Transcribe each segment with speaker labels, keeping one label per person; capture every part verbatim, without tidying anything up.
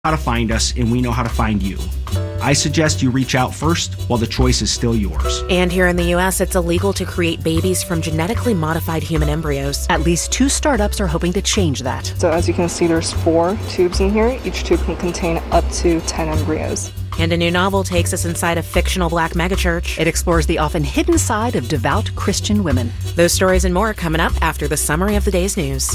Speaker 1: how to find us, and we know how to find you. I suggest you reach out first while the choice is still yours.
Speaker 2: And here in the U S, it's illegal to create babies from genetically modified human embryos.
Speaker 3: At least two startups are hoping to change that.
Speaker 4: So as you can see, there's four tubes in here. Each tube can contain up to ten embryos.
Speaker 2: And a new novel takes us inside a fictional black megachurch.
Speaker 3: It explores the often hidden side of devout Christian women.
Speaker 2: Those stories and more coming up after the summary of the day's news.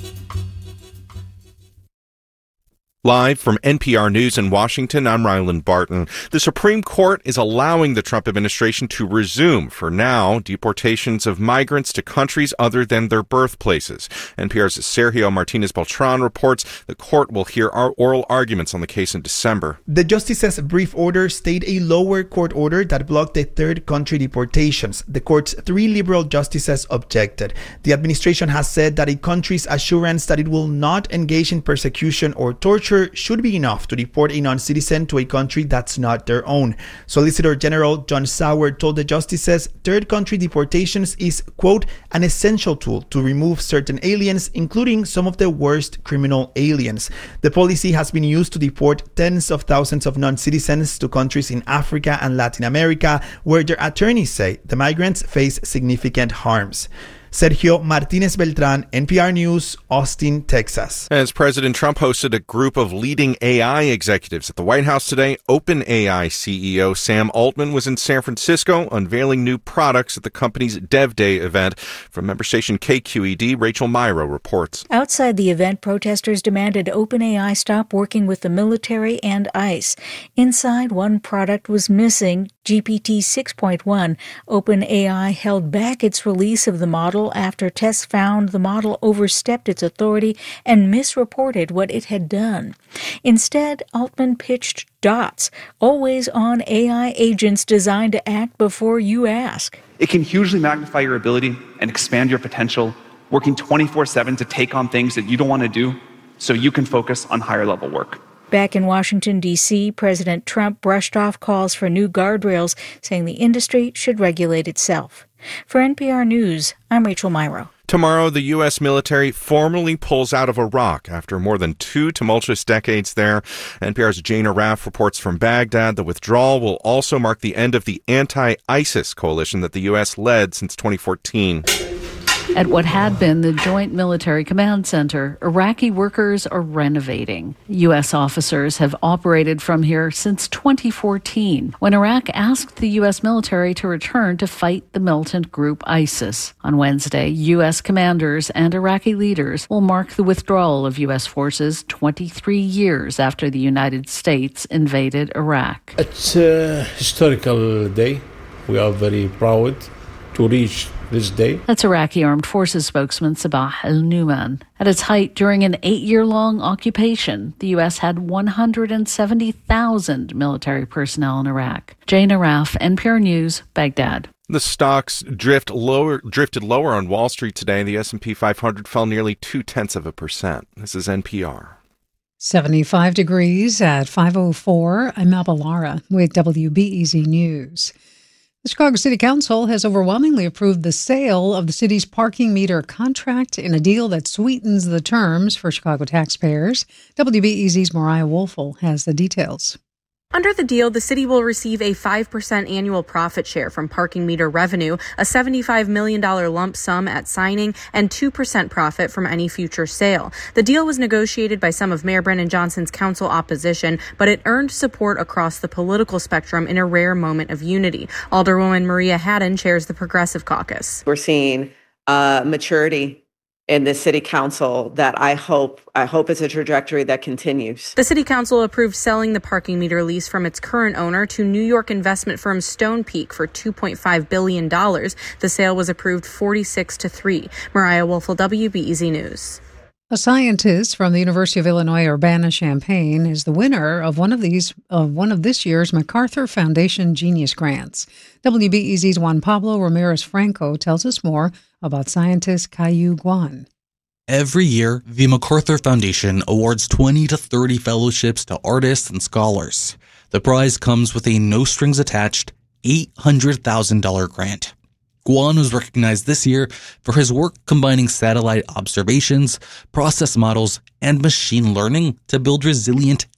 Speaker 5: Live from N P R News in Washington, I'm Ryland Barton. The Supreme Court is allowing the Trump administration to resume, for now, deportations of migrants to countries other than their birthplaces. N P R's Sergio Martinez-Beltran reports the court will hear our oral arguments on the case in December.
Speaker 6: The justice's brief order stayed a lower court order that blocked the third country deportations. The court's three liberal justices objected. The administration has said that a country's assurance that it will not engage in persecution or torture should be enough to deport a non-citizen to a country that's not their own. Solicitor General John Sauer told the justices third country deportations is, quote, an essential tool to remove certain aliens, including some of the worst criminal aliens. The policy has been used to deport tens of thousands of non-citizens to countries in Africa and Latin America, where their attorneys say the migrants face significant harms. Sergio Martinez-Beltran, N P R News, Austin, Texas.
Speaker 5: As President Trump hosted a group of leading A I executives at the White House today, OpenAI C E O Sam Altman was in San Francisco unveiling new products at the company's Dev Day event. From member station K Q E D, Rachel Myrow reports.
Speaker 7: Outside the event, protesters demanded OpenAI stop working with the military and ICE. Inside, one product was missing, G P T six point one. OpenAI held back its release of the model after tests found the model overstepped its authority and misreported what it had done. Instead, Altman pitched Dots, always-on A I agents designed to act before you ask.
Speaker 8: It can hugely magnify your ability and expand your potential, working twenty-four seven to take on things that you don't want to do so you can focus on higher-level work.
Speaker 7: Back in Washington, D C, President Trump brushed off calls for new guardrails, saying the industry should regulate itself. For N P R News, I'm Rachel Myrow.
Speaker 5: Tomorrow, the U S military formally pulls out of Iraq after more than two tumultuous decades there. N P R's Jane Arraf reports from Baghdad. The withdrawal will also mark the end of the anti-ISIS coalition that the U S led since twenty fourteen.
Speaker 9: At what had been the Joint Military Command Center, Iraqi workers are renovating. U S officers have operated from here since twenty fourteen, when Iraq asked the U S military to return to fight the militant group ISIS. On Wednesday, U S commanders and Iraqi leaders will mark the withdrawal of U S forces twenty-three years after the United States invaded Iraq.
Speaker 10: It's a historical day. We are very proud to reach this day.
Speaker 9: That's Iraqi Armed Forces spokesman Sabah al-Numan. At its height, during an eight-year-long occupation, the U S had one hundred seventy thousand military personnel in Iraq. Jane Arraf, N P R News, Baghdad.
Speaker 5: The stocks drift lower, drifted lower on Wall Street today. The S and P five hundred fell nearly two-tenths of a percent. This is N P R.
Speaker 11: seventy-five degrees at five oh four. I'm Mabel Lara with W B E Z News. The Chicago City Council has overwhelmingly approved the sale of the city's parking meter contract in a deal that sweetens the terms for Chicago taxpayers. W B E Z's Mariah Woelfel has the details.
Speaker 2: Under the deal, the city will receive a five percent annual profit share from parking meter revenue, a seventy-five million dollars lump sum at signing, and two percent profit from any future sale. The deal was negotiated by some of Mayor Brennan Johnson's council opposition, but it earned support across the political spectrum in a rare moment of unity. Alderwoman Maria Haddon chairs the Progressive Caucus.
Speaker 12: We're seeing uh, maturity in the city council that I hope I hope is a trajectory that continues.
Speaker 2: The city council approved selling the parking meter lease from its current owner to New York investment firm Stonepeak for two point five billion dollars. The sale was approved forty-six to three. Mariah Woelfel, W B E Z News.
Speaker 11: A scientist from the University of Illinois Urbana-Champaign is the winner of one of these of one of this year's MacArthur Foundation Genius Grants. W B E Z's Juan Pablo Ramirez-Franco tells us more about scientist Caillou Guan.
Speaker 13: Every year, the MacArthur Foundation awards twenty to thirty fellowships to artists and scholars. The prize comes with a no-strings-attached eight hundred thousand dollars grant. Guan was recognized this year for his work combining satellite observations, process models, and machine learning to build resilient